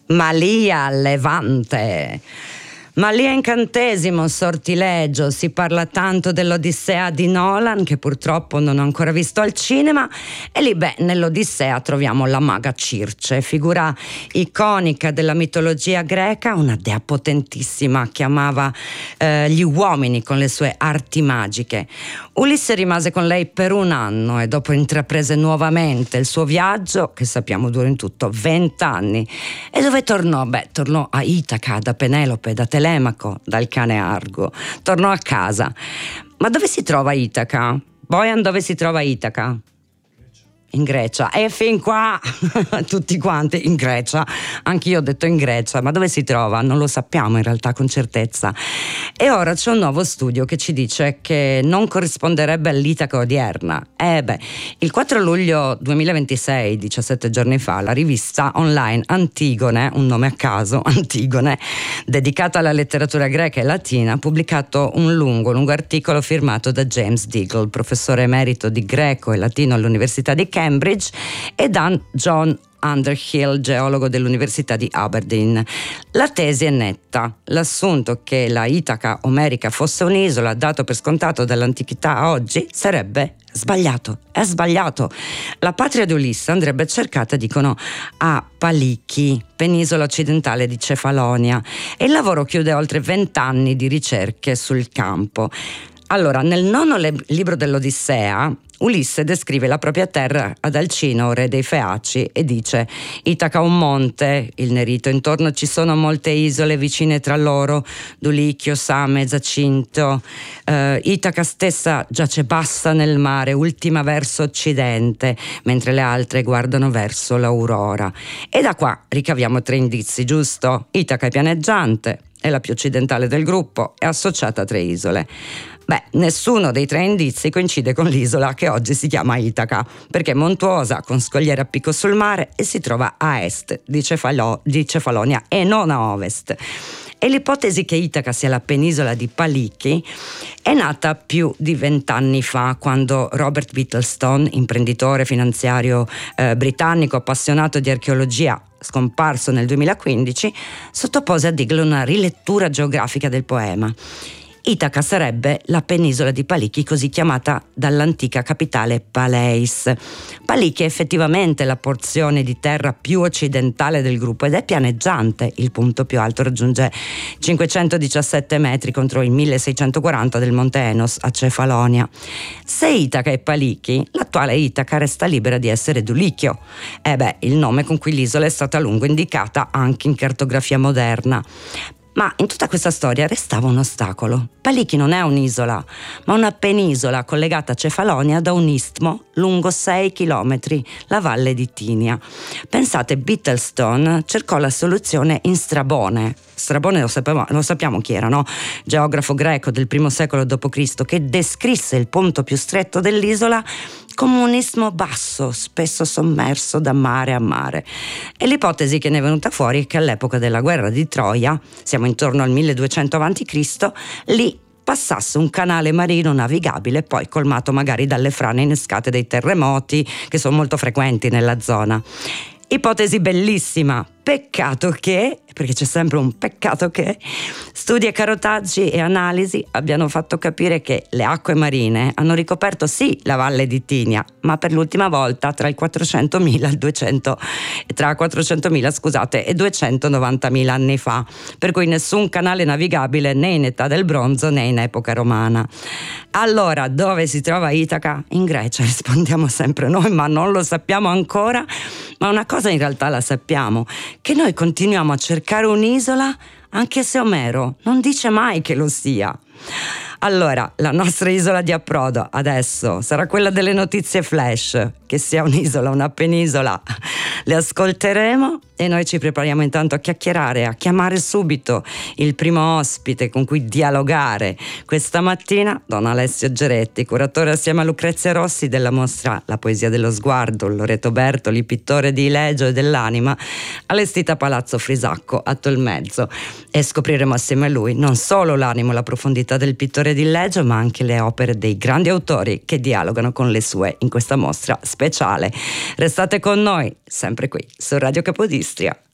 Malia Levante. Malia incantesimo, sortilegio, si parla tanto dell'Odissea di Nolan che purtroppo non ho ancora visto al cinema, e lì nell'Odissea troviamo la maga Circe, figura iconica della mitologia greca, una dea potentissima che amava gli uomini con le sue arti magiche. Ulisse rimase con lei per un anno e dopo intraprese nuovamente il suo viaggio, che sappiamo dura in tutto 20 anni. E dove tornò? Tornò a Itaca da Penelope, da Telemaco, dal cane Argo. Tornò a casa. Ma dove si trova Itaca? Bojan, dove si trova Itaca? In Grecia. E fin qua tutti quanti in Grecia, anch'io ho detto in Grecia, ma dove si trova? Non lo sappiamo in realtà con certezza. E ora c'è un nuovo studio che ci dice che non corrisponderebbe all'Itaca odierna. Il 4 luglio 2026, 17 giorni fa, la rivista online Antigone, un nome a caso, Antigone, dedicata alla letteratura greca e latina, ha pubblicato un lungo articolo firmato da James Deagle, professore emerito di greco e latino all'Università di Cambridge, e da John Underhill, geologo dell'Università di Aberdeen. La tesi è netta. L'assunto che la Itaca omerica fosse un'isola dato per scontato dall'antichità a oggi sarebbe sbagliato. È sbagliato. La patria di Ulisse andrebbe cercata, dicono, a Paliki, penisola occidentale di Cefalonia, e il lavoro chiude oltre 20 anni di ricerche sul campo. Allora, nel nono libro dell'Odissea, Ulisse descrive la propria terra ad Alcino, re dei Feaci, e dice: Itaca un monte, il Nerito, intorno ci sono molte isole vicine tra loro, Dulichio, Same, Zacinto. Itaca stessa giace bassa nel mare, ultima verso occidente, mentre le altre guardano verso l'aurora. E da qua ricaviamo 3 indizi, giusto? Itaca è pianeggiante, è la più occidentale del gruppo, è associata a 3 isole. Nessuno dei 3 indizi coincide con l'isola che oggi si chiama Itaca, perché è montuosa, con scogliere a picco sul mare, e si trova a est di Cefalonia e non a ovest. E l'ipotesi che Itaca sia la penisola di Paliki è nata più di 20 anni fa, quando Robert Whittlestone, imprenditore finanziario britannico appassionato di archeologia, scomparso nel 2015, sottopose a Deagle una rilettura geografica del poema. Itaca sarebbe la penisola di Paliki, così chiamata dall'antica capitale Paleis. Paliki è effettivamente la porzione di terra più occidentale del gruppo ed è pianeggiante. Il punto più alto raggiunge 517 metri contro i 1640 del Monte Enos a Cefalonia. Se Itaca è Paliki, l'attuale Itaca resta libera di essere Dulichio. Il nome con cui l'isola è stata a lungo indicata anche in cartografia moderna. Ma in tutta questa storia restava un ostacolo. Paliki non è un'isola, ma una penisola collegata a Cefalonia da un istmo lungo 6 chilometri, la valle di Tinia. Pensate, Whittlestone cercò la soluzione in Strabone. Strabone lo sappiamo chi era, no? Geografo greco del I secolo d.C., che descrisse il punto più stretto dell'isola come un istmo basso, spesso sommerso da mare a mare. E l'ipotesi che ne è venuta fuori è che all'epoca della guerra di Troia, siamo intorno al 1200 a.C., lì passasse un canale marino navigabile, poi colmato magari dalle frane innescate dai terremoti che sono molto frequenti nella zona. Ipotesi bellissima, peccato che, perché c'è sempre un peccato che, studi e carotaggi e analisi abbiano fatto capire che le acque marine hanno ricoperto sì la valle di Tinia, ma per l'ultima volta tra 400.000 e 290.000 anni fa, per cui nessun canale navigabile né in età del bronzo né in epoca romana. Allora, dove si trova Itaca? In Grecia, rispondiamo sempre noi, ma non lo sappiamo ancora. Ma una cosa in realtà la sappiamo, che noi continuiamo a cercare un'isola anche se Omero non dice mai che lo sia. Allora, la nostra isola di approdo adesso sarà quella delle notizie flash, che sia un'isola, una penisola, le ascolteremo e noi ci prepariamo intanto a chiacchierare, a chiamare subito il primo ospite con cui dialogare questa mattina, Don Alessio Geretti, curatore assieme a Lucrezia Rossi della mostra La poesia dello sguardo, Loreto Bertoli, pittore di Ilegio e dell'anima, allestita a Palazzo Frisacco a Tolmezzo, e scopriremo assieme a lui non solo l'animo e la profondità del pittore di Ilegio, ma anche le opere dei grandi autori che dialogano con le sue in questa mostra speciale. Restate con noi, sempre qui su Radio Capodistria.